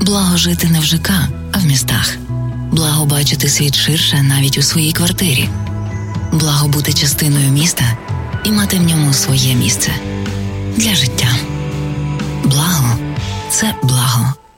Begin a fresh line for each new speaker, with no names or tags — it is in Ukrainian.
Благо жити не в ЖК, а в містах. Благо бачити світ ширше навіть у своїй квартирі. Благо бути частиною міста і мати в ньому своє місце. Для життя. Благо – це благо.